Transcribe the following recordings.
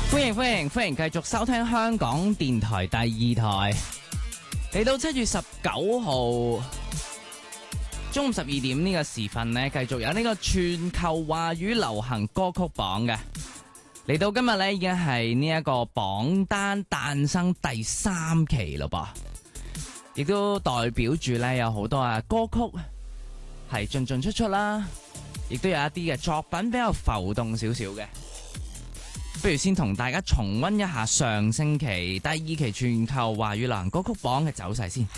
歡迎繼續收聽香港電台第二台。嚟到7月19號中午12點呢個時分呢，繼續有呢個全球華語流行歌曲榜嘅。嚟到今日呢，已經係呢一個榜單誕生第3期咯噃，亦都代表住呢有好多歌曲係進進出出啦，亦都有一啲嘅作品比較浮動少少嘅。不如先同大家重溫一下上星期第2期全球華語流行歌曲榜嘅走勢先。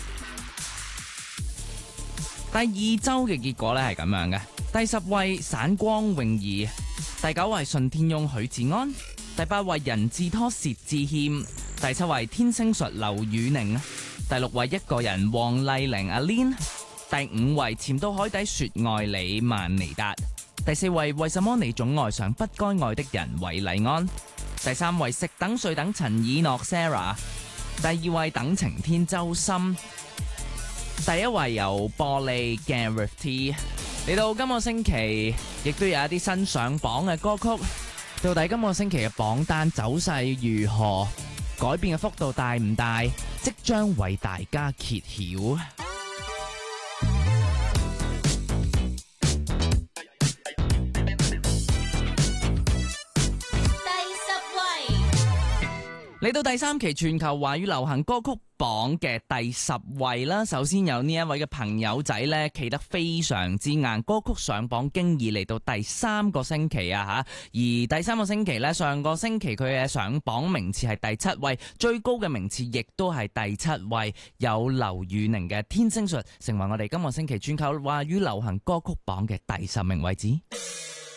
第2周嘅結果呢係咁樣嘅：第10位散光泳兒，第9位順天翁許志安，第8位人字拖薛之謙，第7位天星術劉宇寧，第6位一個人黃麗玲阿 Lin， 第5位潛到海底說愛你萬妮達，第4位為什麼你總愛上不該愛的人韋禮安，第3位食等睡等陳以諾 Sarah， 第2位等晴天周深，第1位由玻璃 Gareth T。 嚟到今個星期亦都有一啲新上榜嘅歌曲，到底今個星期嘅榜單走勢如何，改變嘅幅度大唔大，即將為大家揭曉。嚟到第3期全球華語流行歌曲榜嘅第10位啦，首先有呢一位嘅朋友仔呢，企得非常之硬，歌曲上榜經已嚟到第3個星期啊吓，而第3個星期呢，上個星期佢嘅上榜名次係第7位，最高嘅名次亦都係第7位，有劉宇寧嘅天星術成為我哋今個星期全球華語流行歌曲榜嘅第10名位置。